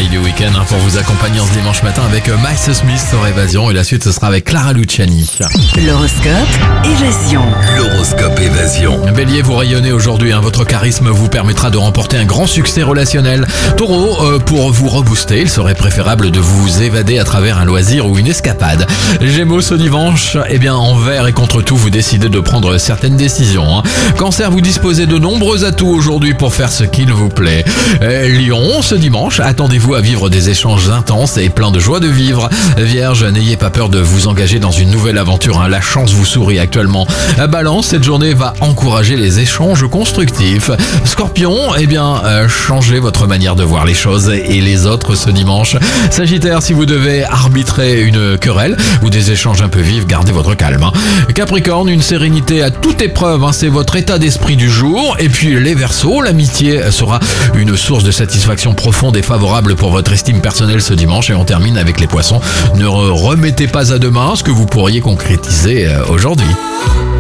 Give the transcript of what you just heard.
Family du week-end pour vous accompagner en ce dimanche matin avec Miles Smith sur Évasion et la suite ce sera avec Clara Luciani. L'horoscope Évasion. L'horoscope Évasion. Bélier, vous rayonnez aujourd'hui, votre charisme vous permettra de remporter un grand succès relationnel. Taureau, pour vous rebooster, il serait préférable de vous évader à travers un loisir ou une escapade. Gémeaux, ce dimanche, envers et contre tout, vous décidez de prendre certaines décisions. Cancer, vous disposez de nombreux atouts aujourd'hui pour faire ce qu'il vous plaît. Lion, ce dimanche, attendez-vous à vivre des échanges intenses et pleins de joie de vivre. Vierge, n'ayez pas peur de vous engager dans une nouvelle aventure, la chance vous sourit actuellement. Balance, cette journée va encourager les échanges constructifs. Scorpion, changez votre manière de voir les choses et les autres ce dimanche. Sagittaire, si vous devez arbitrer une querelle ou des échanges un peu vifs, gardez votre calme. Capricorne, une sérénité à toute épreuve, c'est votre état d'esprit du jour. Et puis les Verseaux, l'amitié sera une source de satisfaction profonde et favorable pour votre estime personnelle ce dimanche. Et on termine avec les Poissons. Ne remettez pas à demain ce que vous pourriez concrétiser aujourd'hui.